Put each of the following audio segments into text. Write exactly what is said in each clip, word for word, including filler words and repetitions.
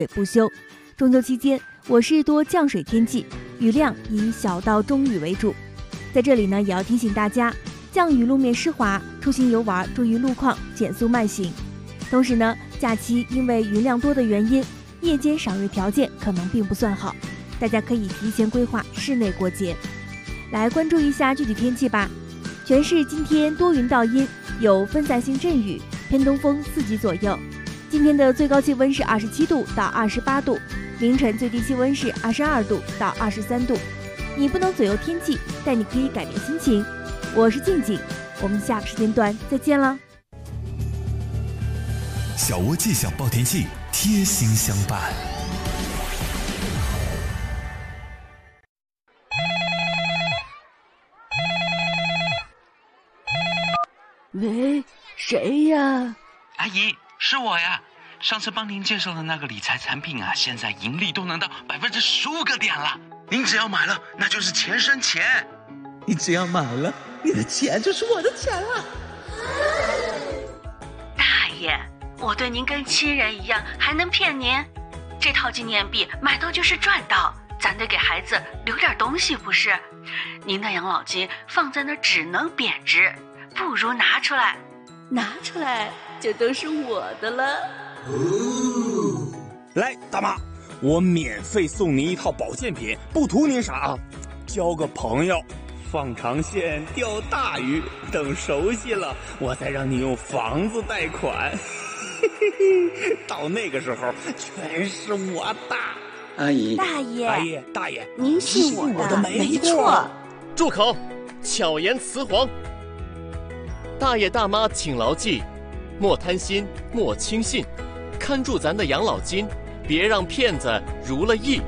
不休。中秋期间，我市多降水天气，雨量以小到中雨为主。在这里呢，也要提醒大家，降雨路面湿滑，出行游玩注意路况，减速慢行。同时呢，假期因为云量多的原因，夜间赏月条件可能并不算好，大家可以提前规划室内过节。来关注一下具体天气吧。全市今天多云到阴，有分散性阵雨，偏东风四级左右。今天的最高气温是二十七度到二十八度，凌晨最低气温是二十二度到二十三度。你不能左右天气，但你可以改变心情。我是静静，我们下个时间段再见了。 小窝气象报天气，贴心相伴。 喂，谁呀？ 阿姨，是我呀。上次帮您介绍的那个理财产品啊，现在盈利都能到百分之十五个点了。您只要买了，那就是钱生钱。 你只要买了，你的钱就是我的钱了。 大爷，我对您跟亲人一样，还能骗您？这套纪念币买到就是赚到，咱得给孩子留点东西不是？您的养老金放在那儿只能贬值，不如拿出来，拿出来就都是我的了。 哦，来，大妈，我免费送您一套保健品，不图您啥啊，交个朋友，放长线钓大鱼，等熟悉了，我再让你用房子贷款。到那个时候，全是我的。 阿姨， 大爷， 大爷，大爷， 您信我的， 我的没错。 住口！巧言辞黄。大爷大妈请牢记，莫贪心，莫轻信，看住咱的养老金，别让骗子如了意。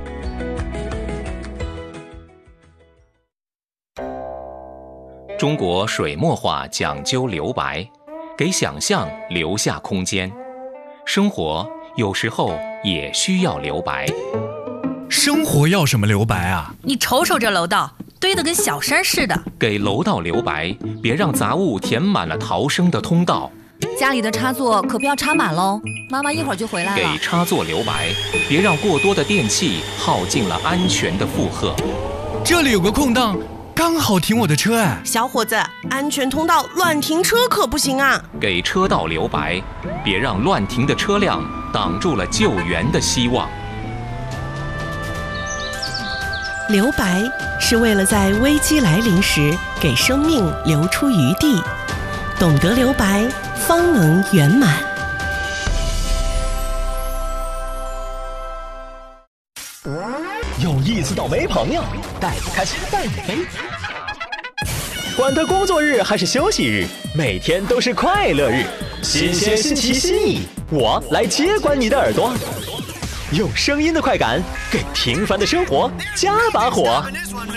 中国水墨画讲究留白，给想象留下空间。生活有时候也需要留白。 生活要什么留白啊？ 你瞅瞅这楼道，堆得跟小山似的。 给楼道留白，别让杂物填满了逃生的通道。 家里的插座可不要插满喽，妈妈一会儿就回来了。 给插座留白，别让过多的电器耗尽了安全的负荷。 这里有个空档，刚好停我的车哎。 小伙子，安全通道乱停车可不行啊。 给车道留白，别让乱停的车辆挡住了救援的希望。 留白是为了在危机来临时给生命留出余地，懂得留白，方能圆满。 有意思倒霉朋友，带你开心带你飞。管他工作日还是休息日，每天都是快乐日。新鲜新奇新意，我来接管你的耳朵，用声音的快感给平凡的生活加把火。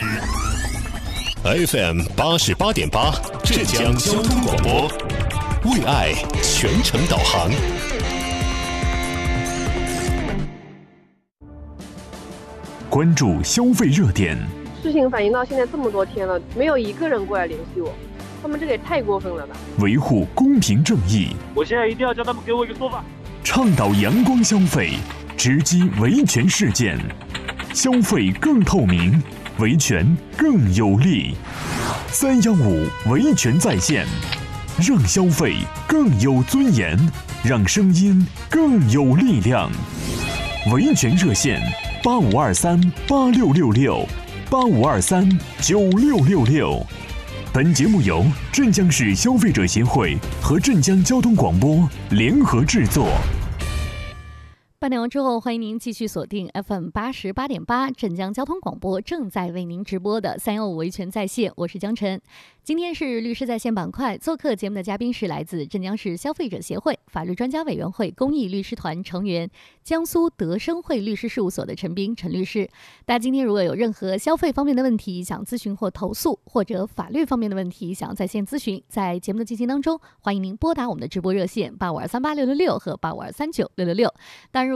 F M 八十八点八，浙江交通广播，为爱全程导航。 关注消费热点。 事情反映到现在这么多天了，没有一个人过来联系我，他们这个也太过分了吧！ 维护公平正义。 我现在一定要叫他们给我一个说法。 倡导阳光消费，直击维权事件，消费更透明，维权更有力。三幺五维权在线，让消费更有尊严，让声音更有力量。维权热线八五二三八六六六八五二三九六六六。本节目由镇江市消费者协会和镇江交通广播联合制作。 半点完之后，欢迎您继续锁定 F M 八十八点八，镇江交通广播正在为您直播的三幺五维权在线，我是江晨。今天是律师在线板块，做客节目的嘉宾是来自镇江市消费者协会法律专家委员会公益律师团成员、江苏德生汇律师事务所的陈斌陈律师。大家今天如果有任何消费方面的问题想咨询或投诉，或者法律方面的问题想在线咨询，在节目的进行当中，欢迎您拨打我们的直播热线八五二三八六六六和八五二三九六六六。当然，如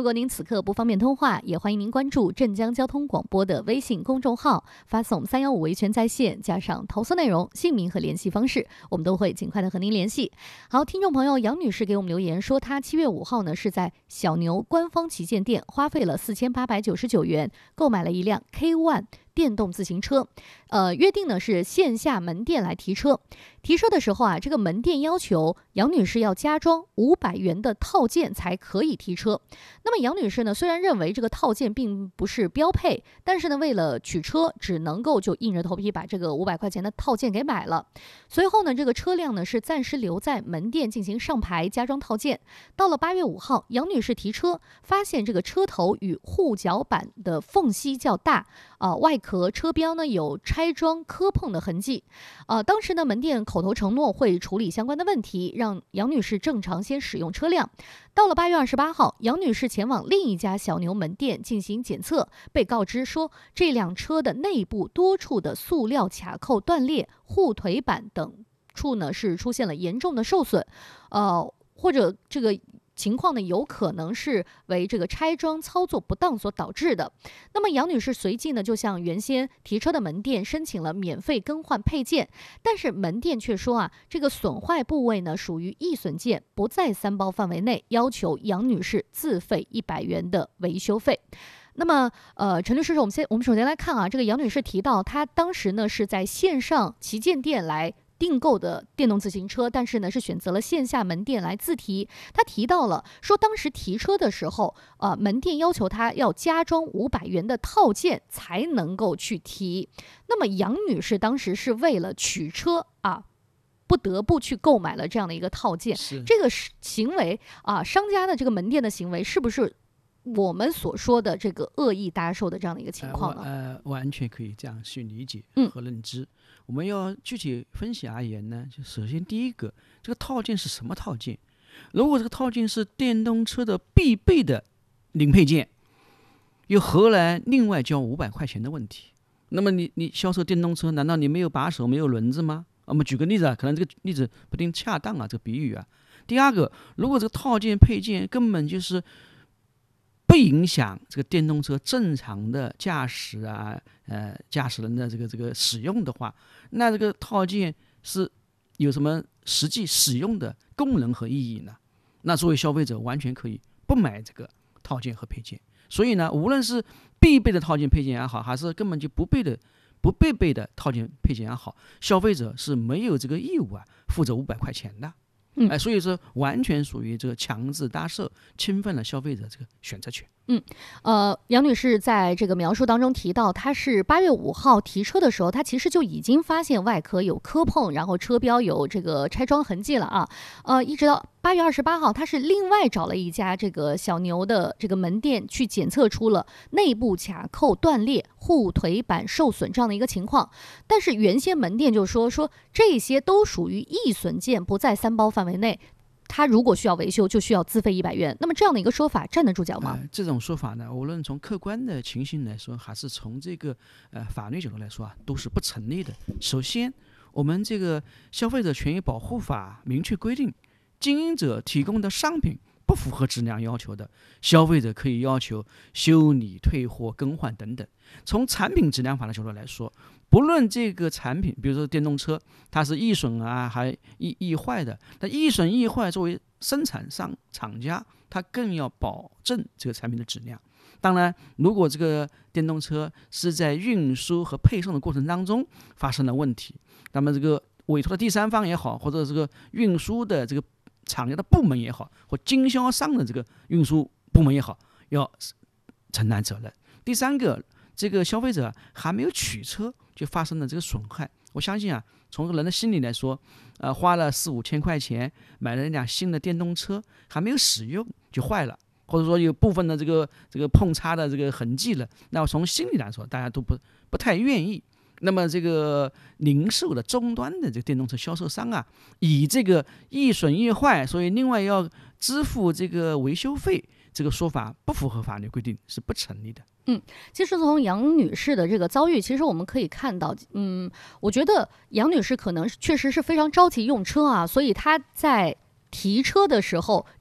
如果您此刻不方便通话，也欢迎您关注镇江交通广播的微信公众号，发送三幺五维权在线加上投诉内容、姓名和联系方式，我们都会尽快的和您联系。好，听众朋友杨女士给我们留言说，她七月五号呢是在小牛官方旗舰店花费了四千八百九十九元购买了一辆 K 一电动自行车，呃，约定呢是线下门店来提车。提车的时候啊，这个门店要求杨女士要加装五百元的套件才可以提车。那么杨女士呢，虽然认为这个套件并不是标配，但是呢，为了取车，只能够就硬着头皮把这个五百块钱的套件给买了。随后呢，这个车辆呢是暂时留在门店进行上牌加装套件。到了八月五号，杨女士提车，发现这个车头与护脚板的缝隙较大，啊、呃，外壳车标呢有拆装磕碰的痕迹。呃，当时呢，门店口头承诺会处理相关的问题，让杨女士正常先使用车辆。到了八月二十八号，杨女士前往另一家小牛门店进行检测，被告知说这辆车的内部多处的塑料卡扣断裂，护腿板等处呢是出现了严重的受损，呃，或者这个情况呢，有可能是为这个拆装操作不当所导致的。那么杨女士随即呢，就向原先提车的门店申请了免费更换配件，但是门店却说啊，这个损坏部位呢属于易损件，不在三包范围内，要求杨女士自费一百元的维修费。那么，呃，陈律师，我们先我们首先来看啊，这个杨女士提到，她当时呢是在线上旗舰店来订购的电动自行车，但是呢是选择了线下门店来自提。他提到了说，当时提车的时候，呃，门店要求他要加装五百元的套件才能够去提。那么杨女士当时是为了取车啊，不得不去购买了这样的一个套件。这个行为啊，商家的这个门店的行为是不是我们所说的这个恶意搭售的这样的一个情况呢？ 呃，呃完全可以这样去理解和认知。嗯、我们要具体分析而言呢，就首先第一个，这个套件是什么套件？如果这个套件是电动车的必备的零配件，又何来另外交五百块钱的问题？那么你你销售电动车，难道你没有把手没有轮子吗？我们举个例子啊，可能这个例子不一定恰当啊，这个比喻啊。第二个，如果这个套件配件根本就是不影响这个电动车正常的驾驶啊，呃，驾驶人的这个这个使用的话，那这个套件是有什么实际使用的功能和意义呢？那作为消费者完全可以不买这个套件和配件。所以呢，无论是必备的套件配件也好，还是根本就不备的不必备的套件配件也好，消费者是没有这个义务啊，负责五百块钱的。嗯，哎，所以说完全属于这个强制搭售，侵犯了消费者这个选择权。 嗯，呃，杨女士在这个描述当中提到，她是八月五号提车的时候，她其实就已经发现外壳有磕碰，然后车标有这个拆装痕迹了啊。呃，一直到八月二十八号，她是另外找了一家这个小牛的这个门店去检测出了内部卡扣断裂、护腿板受损这样的一个情况。但是原先门店就说说这些都属于易损件，不在三包范围内。他如果需要维修，就需要自费一百元。那么这样的一个说法站得住脚吗？ 呃、这种说法呢，无论从客观的情形来说，还是从这个呃法律角度来说啊，都是不成立的。首先，我们这个消费者权益保护法明确规定，经营者提供的商品不符合质量要求的，消费者可以要求修理、退货、更换等等。从产品质量法的角度来说，不论这个产品，比如说电动车，它是易损啊，还易易坏的，那易损易坏，作为生产商厂家，它更要保证这个产品的质量。当然，如果这个电动车是在运输和配送的过程当中发生了问题，那么这个委托的第三方也好，或者这个运输的这个厂家的部门也好，或经销商的这个运输部门也好，要承担责任。第三个，这个消费者还没有取车就发生了这个损害，我相信啊，从人的心理来说，呃，花了四五千块钱买了一辆新的电动车，还没有使用就坏了，或者说有部分的这个这个碰擦的这个痕迹了，那从心理来说，大家都不不太愿意。那么这个零售的终端的这个电动车销售商啊，以这个易损易坏，所以另外要支付这个维修费，这个说法不符合法律规定，是不成立的。 嗯，其实从杨女士的这个遭遇，其实我们可以看到，嗯，我觉得杨女士可能确实是非常着急用车啊，所以她在提车的时候就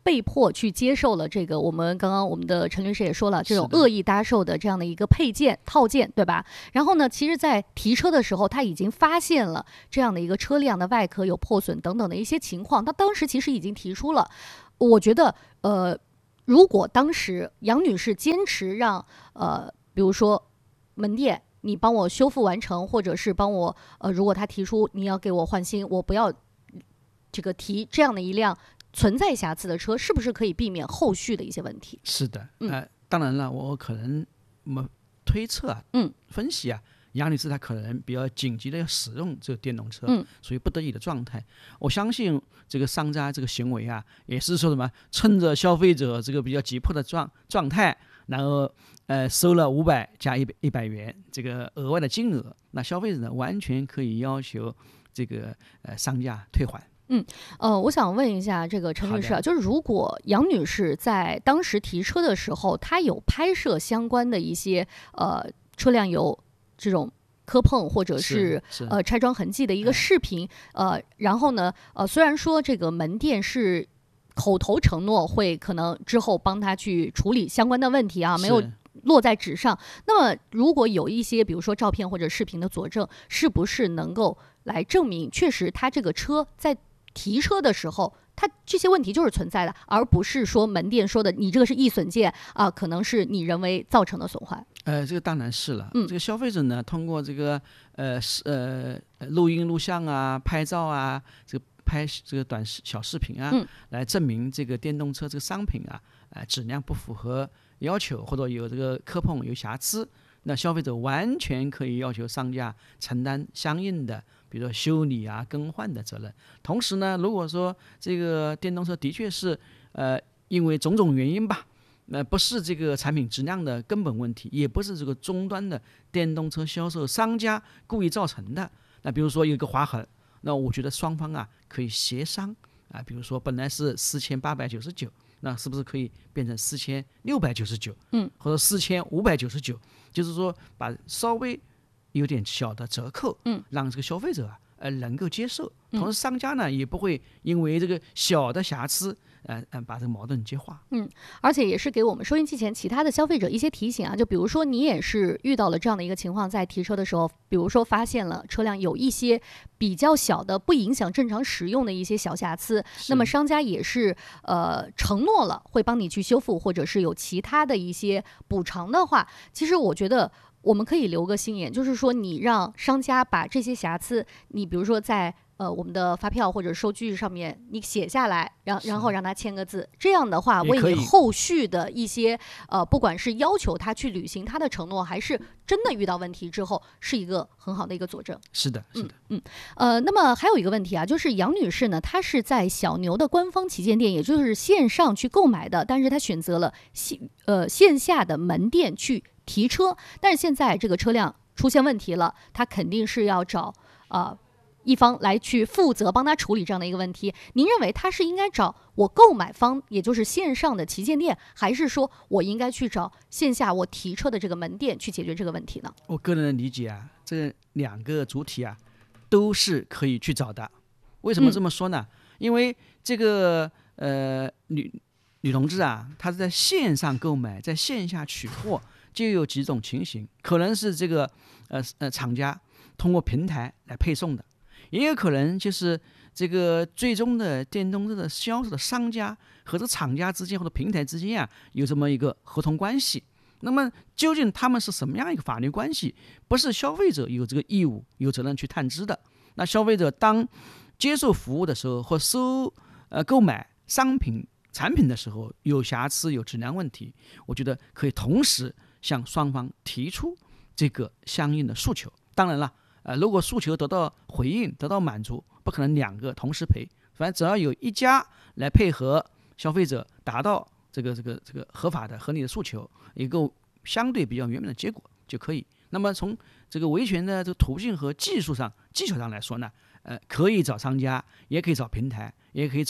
被迫去接受了这个，我们刚刚我们的陈律师也说了，这种恶意搭售的这样的一个配件套件，对吧？然后呢，其实在提车的时候，他已经发现了这样的一个车辆的外壳有破损等等的一些情况，他当时其实已经提出了。我觉得，呃，如果当时杨女士坚持让呃，比如说门店你帮我修复完成，或者是帮我呃，如果他提出你要给我换新，我不要这个提这样的一辆存在瑕疵的车，是不是可以避免后续的一些问题？ 是的， 嗯、 呃，当然了，我可能我们推测啊， 嗯， 分析啊，杨女士她可能比较紧急的要使用这个电动车， 嗯， 属于不得已的状态。我相信这个商家这个行为啊，也是说什么趁着消费者这个比较急迫的状状态，然后呃收了五百加一百一百元这个额外的金额，那消费者呢完全可以要求这个呃商家退还。 嗯，呃，我想问一下这个陈律师啊，就是如果杨女士在当时提车的时候，她有拍摄相关的一些呃车辆有这种磕碰或者是, 是, 是呃拆装痕迹的一个视频，呃，然后呢，呃，虽然说这个门店是口头承诺会可能之后帮她去处理相关的问题啊，没有落在纸上，那么如果有一些比如说照片或者视频的佐证，是不是能够来证明确实她这个车在提车的时候，它这些问题就是存在的，而不是说门店说的你这个是易损件啊、呃，可能是你人为造成的损坏。 呃，这个当然是了。 嗯， 这个消费者呢，通过这个呃呃录音录像啊、拍照啊，这个拍这个短视小视频啊、 嗯， 来证明这个电动车这个商品啊，呃质量不符合要求，或者有这个磕碰有瑕疵，那消费者完全可以要求商家承担相应的，比如说修理啊、更换的责任。同时呢，如果说这个电动车的确是呃因为种种原因吧，那、呃、不是这个产品质量的根本问题，也不是这个终端的电动车销售商家故意造成的。那比如说有一个划痕，那我觉得双方啊可以协商啊，比如说本来是四千八百九十九，那是不是可以变成四千六百九十九？ 嗯， 或者四千五百九十九，就是说把稍微有点小的折扣， 嗯， 让这个消费者啊，呃，能够接受。 嗯、 同时，商家呢也不会因为这个小的瑕疵，呃，呃，把这个矛盾激化。 嗯，而且也是给我们收音机前其他的消费者一些提醒啊，就比如说你也是遇到了这样的一个情况，在提车的时候，比如说发现了车辆有一些比较小的、不影响正常使用的一些小瑕疵，那么商家也是呃承诺了会帮你去修复，或者是有其他的一些补偿的话，其实我觉得我们可以留个心眼，就是说你让商家把这些瑕疵，你比如说在呃我们的发票或者收据上面你写下来，然然后让他签个字，这样的话为你后续的一些呃不管是要求他去履行他的承诺，还是真的遇到问题之后，是一个很好的一个佐证。 是的，是的， 嗯，嗯呃，那么还有一个问题啊，就是杨女士呢，她是在小牛的官方旗舰店，也就是线上去购买的，但是她选择了线呃线下的门店去提车，但是现在这个车辆出现问题了，她肯定是要找啊。呃一方来去负责帮他处理这样的一个问题，您认为他是应该找我购买方，也就是线上的旗舰店，还是说我应该去找线下我提车的这个门店去解决这个问题呢？ 我个人的理解啊，这两个主体啊都是可以去找的。为什么这么说呢？嗯、因为这个呃女女同志啊，她是在线上购买，在线下取货，就有几种情形，可能是这个呃呃厂家通过平台来配送的。也有可能就是这个最终的电动车的销售的商家和这厂家之间或者平台之间啊有这么一个合同关系。那么究竟他们是什么样一个法律关系，不是消费者有这个义务有责任去探知的。那消费者当接受服务的时候或收呃购买商品产品的时候有瑕疵有质量问题，我觉得可以同时向双方提出这个相应的诉求。当然了，呃，如果诉求得到回应、得到满足，不可能两个同时赔。反正只要有一家来配合消费者，达到这个这个这个合法的、合理的诉求，一个相对比较圆满的结果就可以。那么从这个维权的这个途径和技术上、技巧上来说呢，呃，可以找商家，也可以找平台，也可以找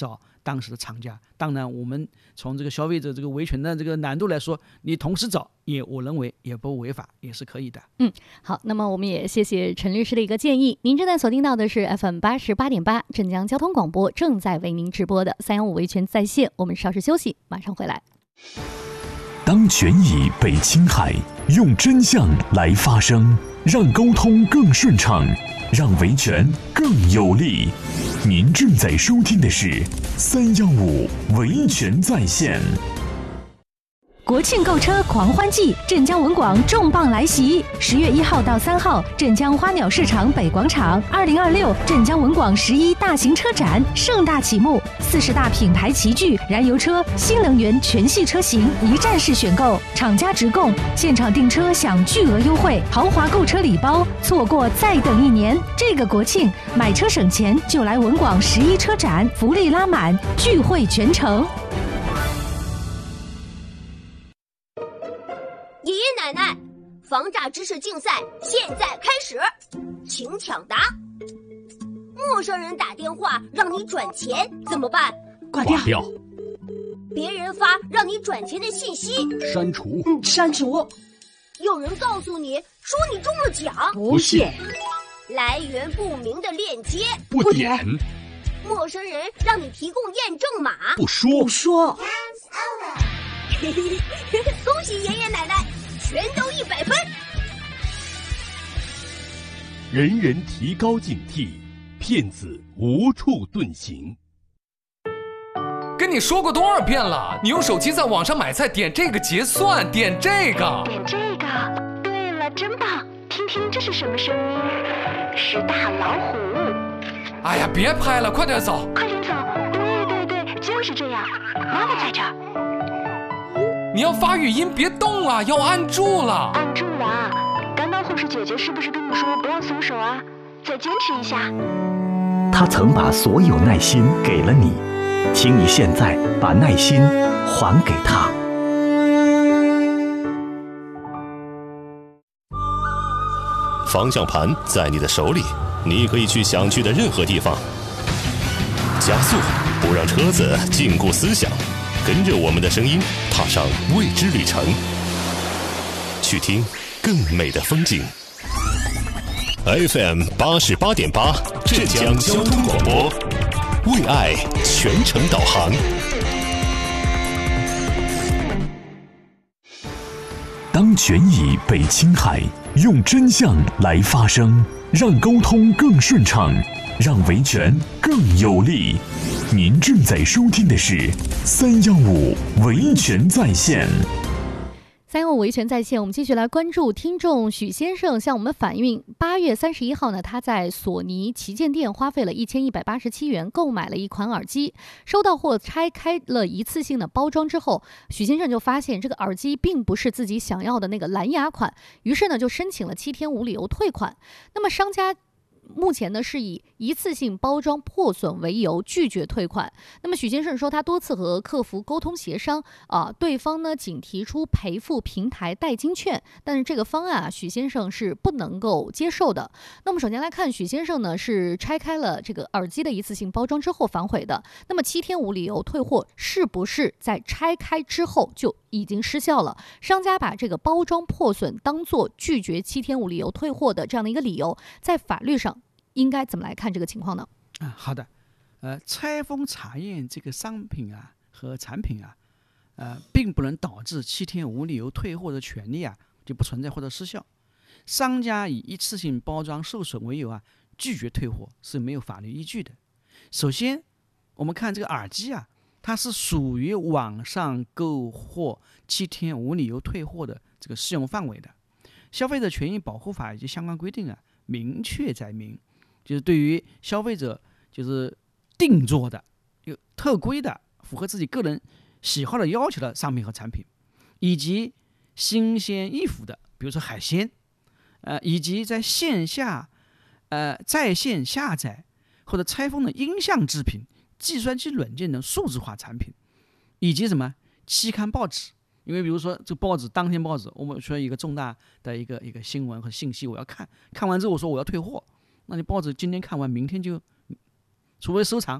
当时的厂家。当然，我们从这个消费者这个维权的这个难度来说，你同时找也，我认为也不违法，也是可以的。 嗯，好，那么我们也谢谢陈律师的一个建议。您正在锁定到的是 F M 八十八点八镇江交通广播正在为您直播的三幺五维权在线。我们稍事休息，马上回来。 当权益被侵害，用真相来发声，让沟通更顺畅，让维权更有力。您正在收听的是三幺五维权在线。 国庆购车狂欢季，镇江文广重磅来袭！十月一号到三号，镇江花鸟市场北广场，二零二六镇江文广十一大型车展盛大启幕，四十大品牌齐聚，燃油车、新能源全系车型一站式选购，厂家直供，现场订车享巨额优惠，豪华购车礼包，错过再等一年。这个国庆买车省钱就来文广十一车展，福利拉满，聚会全城。 爷爷奶奶，防诈知识竞赛现在开始，请抢答。陌生人打电话让你转钱怎么办？ 挂掉。 别人发让你转钱的信息， 删除。 嗯，删除。有人告诉你说你中了奖， 不信。 来源不明的链接， 不点。 陌生人让你提供验证码， 不说。 不说。恭喜爷爷奶奶，全都一百分。 人人提高警惕，骗子无处遁形。 跟你说过多少遍了，你用手机在网上买菜，点这个结算，点这个， 点这个。对了，真棒！听听这是什么声音？是大老虎。 哎呀，别拍了，快点走！ 快点走！对对对，就是这样。妈妈在这儿。 你要发语音，别动啊，要按住了。 按住了啊！刚刚护士姐姐是不是跟你说不要松手啊？再坚持一下。 她曾把所有耐心给了你，请你现在把耐心还给她。 方向盘在你的手里，你可以去想去的任何地方。加速，不让车子禁锢思想。跟着我们的声音，踏上未知旅程，去听更美的风景。F M 八十八点八，镇江交通广播，为爱全程导航。 当权益被侵害，用真相来发声，让沟通更顺畅，让维权更有力。您正在收听的是三幺五维权在线。 三幺五维权在线，我们继续来关注听众许先生向我们反映，八月三十一号呢，他在索尼旗舰店花费了一千一百八十七元购买了一款耳机，收到或拆开了一次性的包装之后，许先生就发现这个耳机并不是自己想要的那个蓝牙款，于是呢就申请了七天无理由退款。那么商家目前呢是以一次性包装破损为由拒绝退款。那么许先生说，他多次和客服沟通协商，啊、呃，对方呢仅提出赔付平台代金券，但是这个方案啊，许先生是不能够接受的。那么首先来看，许先生呢是拆开了这个耳机的一次性包装之后反悔的。那么七天无理由退货是不是在拆开之后就已经失效了？商家把这个包装破损当作拒绝七天无理由退货的这样的一个理由，在法律上应该怎么来看这个情况呢？ 啊，好的，呃，拆封查验这个商品啊和产品啊，呃，并不能导致七天无理由退货的权利啊就不存在或者失效。商家以一次性包装受损为由啊拒绝退货是没有法律依据的。首先，我们看这个耳机啊，它是属于网上购货七天无理由退货的这个适用范围的。消费者权益保护法以及相关规定啊明确载明，就是对于消费者就是定做的、有特规的、符合自己个人喜好的要求的商品和产品，以及新鲜易腐的，比如说海鲜，呃，以及在线下、呃在线下载或者拆封的音像制品、计算机软件等数字化产品，以及什么期刊报纸。因为比如说这报纸当天报纸，我们说一个重大的一个一个新闻和信息，我要看看完之后我说我要退货，那你报纸今天看完，明天就除非收藏，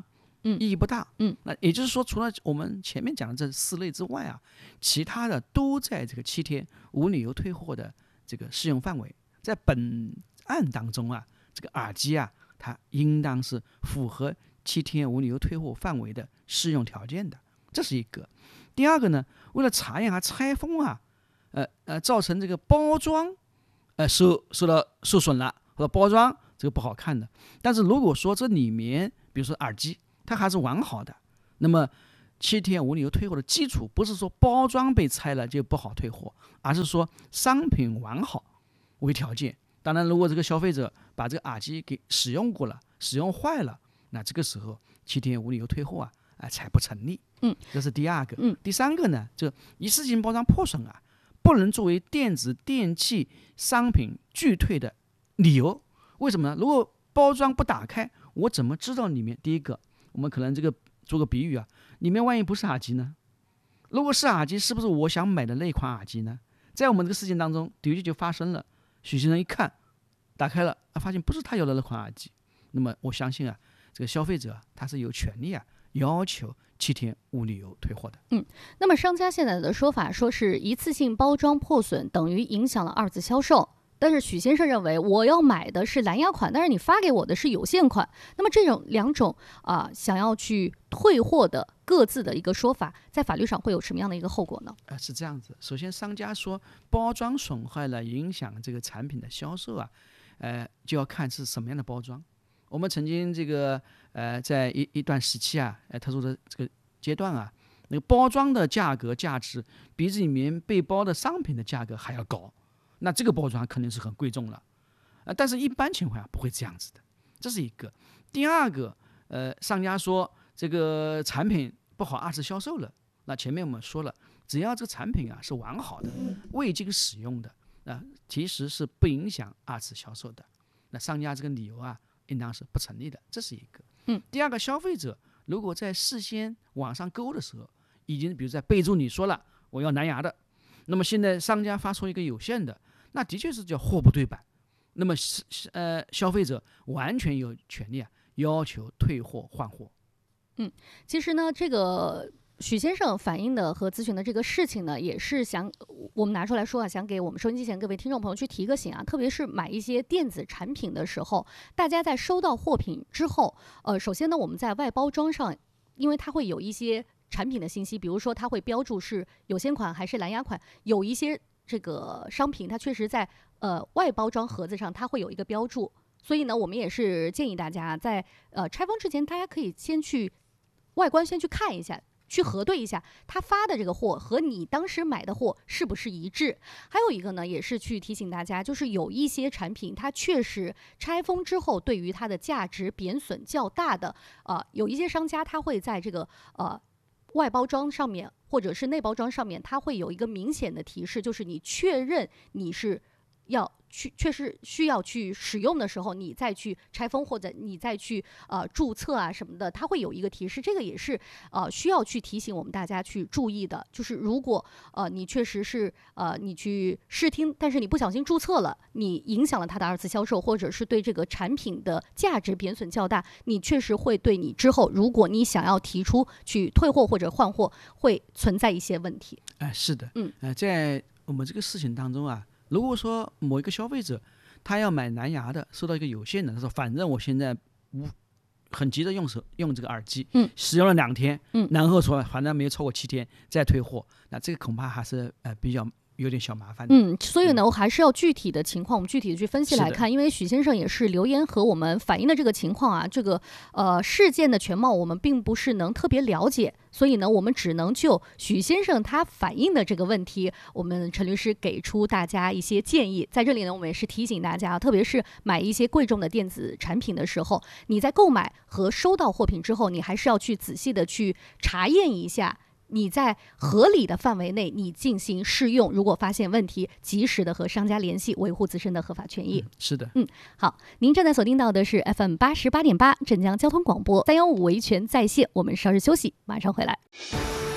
嗯，意义不大。 嗯， 那也就是说，除了我们前面讲的这四类之外啊，其他的都在这个七天无理由退货的这个适用范围。在本案当中啊，这个耳机啊，它应当是符合七天无理由退货范围的适用条件的，这是一个。第二个呢，为了查验啊拆封啊，呃呃，造成这个包装呃受受到受损了，或者包装这个不好看的。但是如果说这里面，比如说耳机，它还是完好的，那么七天无理由退货的基础不是说包装被拆了就不好退货，而是说商品完好为条件。当然，如果这个消费者把这个耳机给使用过了，使用坏了，那这个时候七天无理由退货啊，啊、呃、才不成立。 嗯， 这是第二个。 嗯， 第三个呢，这一次性包装破损啊，不能作为电子电器商品拒退的理由。为什么呢？如果包装不打开，我怎么知道里面？第一个，我们可能这个做个比喻啊，里面万一不是耳机呢？如果是耳机，是不是我想买的那款耳机呢？在我们这个事件当中，的确就发生了。许先生一看，打开了，啊，发现不是他要的那款耳机。那么我相信啊，这个消费者他是有权利啊，要求七天无理由退货的。 嗯，那么商家现在的说法说是一次性包装破损等于影响了二次销售。但是许先生认为，我要买的是蓝牙款，但是你发给我的是有线款。那么这种两种啊、呃，想要去退货的各自的一个说法，在法律上会有什么样的一个后果呢？ 呃，是这样子。首先，商家说包装损坏了，影响这个产品的销售啊，呃，就要看是什么样的包装。我们曾经这个呃，在一一段时期啊，呃，特殊的这个阶段啊，那个包装的价格价值比里面被包的商品的价格还要高。那这个包装肯定是很贵重了，呃，但是一般情况下不会这样子的，这是一个。第二个，呃，商家说这个产品不好二次销售了，那前面我们说了，只要这个产品啊是完好的，未经使用的，啊、呃，其实是不影响二次销售的。那商家这个理由啊，应当是不成立的，这是一个。 嗯。 第二个，消费者如果在事先网上购的时候，已经比如在备注里说了我要蓝牙的，那么现在商家发出一个有线的。那的确是叫货不对版，那么呃，消费者完全有权利啊，要求退货换货。 嗯，其实呢，这个许先生反映的和咨询的这个事情呢，也是想我们拿出来说啊，想给我们收音机前各位听众朋友去提个醒啊，特别是买一些电子产品的时候，大家在收到货品之后，呃，首先呢，我们在外包装上，因为它会有一些产品的信息，比如说它会标注是有线款还是蓝牙款，有一些。这个商品它确实在呃外包装盒子上它会有一个标注，所以呢我们也是建议大家在呃拆封之前，大家可以先去外观先去看一下，去核对一下他发的这个货和你当时买的货是不是一致。还有一个呢，也是去提醒大家，就是有一些产品它确实拆封之后对于它的价值贬损较大的，呃有一些商家他会在这个呃外包装上面或者是内包装上面，它会有一个明显的提示，就是你确认你是要去确实需要去使用的时候，你再去拆封或者你再去呃注册啊什么的，它会有一个提示。这个也是呃需要去提醒我们大家去注意的。就是如果呃你确实是呃你去试听，但是你不小心注册了，你影响了它的二次销售，或者是对这个产品的价值贬损较大，你确实会对你之后如果你想要提出去退货或者换货，会存在一些问题。 哎、呃，是的， 嗯， 呃，在我们这个事情当中啊。如果说某一个消费者他要买蓝牙的，收到一个有线的，他说反正我现在无很急的用手用这个耳机， 嗯， 使用了两天， 嗯， 然后说反正没有超过七天再退货，那这个恐怕还是呃比较有点小麻烦的。 嗯，所以呢，我还是要具体的情况，我们具体的去分析来看。因为许先生也是留言和我们反映的这个情况啊，这个呃事件的全貌我们并不是能特别了解，所以呢，我们只能就许先生他反映的这个问题，我们陈律师给出大家一些建议。在这里呢，我们也是提醒大家，特别是买一些贵重的电子产品的时候，你在购买和收到货品之后，你还是要去仔细的去查验一下。你在合理的范围内，你进行试用，如果发现问题，及时的和商家联系，维护自身的合法权益。 嗯、是的， 嗯，好，您正在锁定到的是 F M 八十八点八镇江交通广播三幺五维权在线，我们稍事休息，马上回来。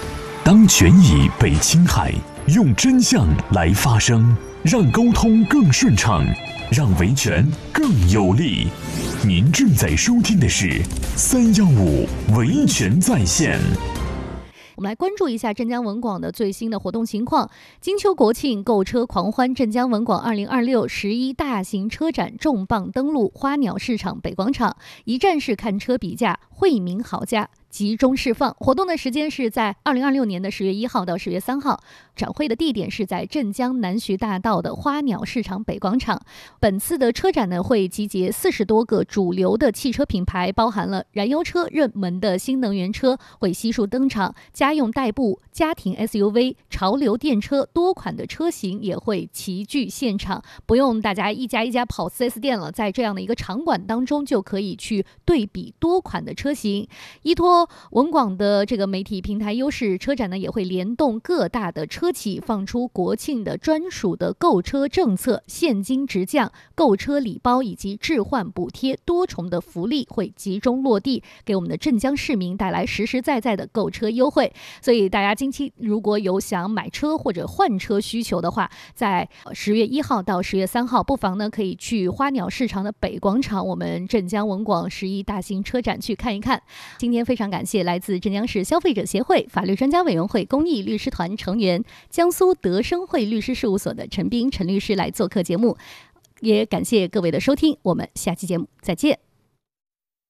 当权益被侵害，用真相来发声，让沟通更顺畅，让维权更有力。您正在收听的是三幺五维权在线。 我们来关注一下镇江文广的最新的活动情况。金秋国庆购车狂欢，镇江文广二零二六十一大型车展重磅登陆花鸟市场北广场，一站式看车比价，惠民好价集中释放。活动的时间是在二零二六年的十月一号到十月三号，展会的地点是在镇江南徐大道的花鸟市场北广场。本次的车展呢，会集结四十多个主流的汽车品牌，包含了燃油车、热门的新能源车会悉数登场，家用代步、家庭 S U V、潮流电车多款的车型也会齐聚现场，不用大家一家一家跑 四 S 店了，在这样的一个场馆当中就可以去对比多款的车型。依托文广的这个媒体平台优势，车展呢也会联动各大的车企，放出国庆的专属的购车政策，现金直降、购车礼包以及置换补贴多重的福利会集中落地，给我们的镇江市民带来实实在在的购车优惠。所以大家近期如果有想买车或者换车需求的话，在十月一号到十月三号，不妨呢可以去花鸟市场的北广场，我们镇江文广十一大型车展去看一看。今天非常感谢来自镇江市消费者协会法律专家委员会公益律师团成员、江苏德生汇律师事务所的陈斌陈律师来做客节目，也感谢各位的收听，我们下期节目再见。